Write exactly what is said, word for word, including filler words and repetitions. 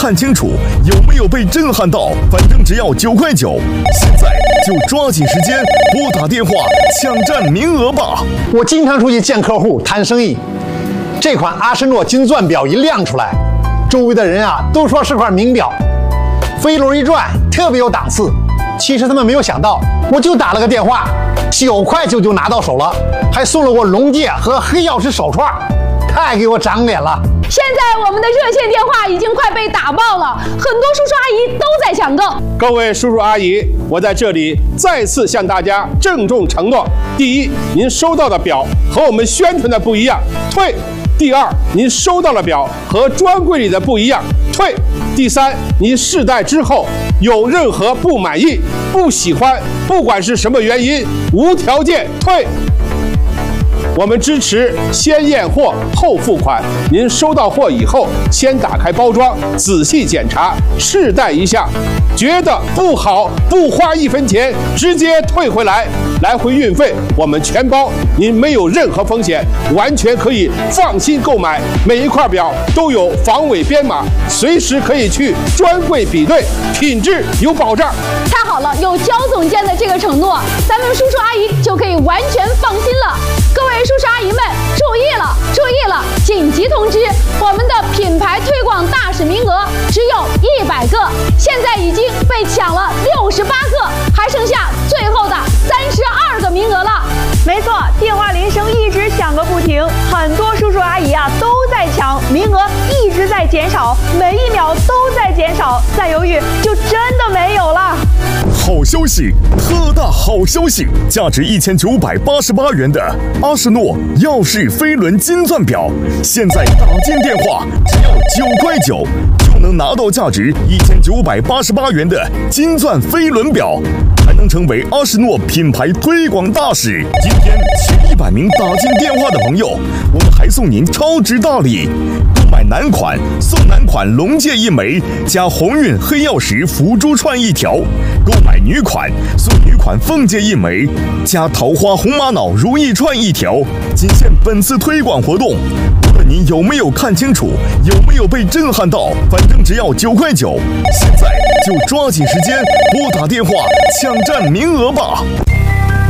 看清楚，有没有被震撼到？反正只要九块九，现在就抓紧时间拨打电话抢占名额吧！ 我经常出去见客户谈生意，这款阿诗诺金钻表一亮出来，周围的人啊都说是块名表，飞轮一转特别有档次。其实他们没有想到，我就打了个电话，九块九就拿到手了，还送了我龙戒和黑曜石手串，太给我长脸了。 现在我们的热线电话已经快被打爆了，很多叔叔阿姨都在抢购。 各位叔叔阿姨，我在这里再次向大家郑重承诺：第一，您收到的表和我们宣传的不一样，退；第二，您收到的表和专柜里的不一样，退；第三，您试戴之后有任何不满意、不喜欢，不管是什么原因，无条件退。我们支持先验货后付款，您收到货以后，先打开包装，仔细检查，试戴一下，觉得不好，不花一分钱，直接退回来，来回运费我们全包，您没有任何风险，完全可以放心购买。每一块表都有防伪编码，随时可以去专柜比对，品质有保障。 太好了，有焦总监的这个承诺，咱们叔叔阿姨就可以完全放心了。各位叔叔阿姨们，注意了，注意了！紧急通知，我们的品牌推广大使名额只有一百个，现在已经被抢了六十八个，还剩下最后的三十二个名额了。 没错，电话铃声一直响个不停，很多叔叔阿姨啊都在抢，名额一直在减少，每一秒都在减少，再犹豫就真的没有了。 好消息，特大好消息！价值一千九百八十八元的阿诗诺耀世飞轮金钻表，现在打进电话只要九块九，就能拿到价值一千九百八十八元的金钻飞轮表，还能成为阿诗诺品牌推广大使。今天前一百名打进电话的朋友，我们还送您超值大礼。购买男款送男款龙戒一枚，加鸿运黑曜石福珠串一条；购买女款送女款凤戒一枚，加桃花红玛瑙如意串一条。仅限本次推广活动，无论您有没有看清楚，有没有被震撼到，反正只要九块九，现在就抓紧时间拨打电话抢占名额吧。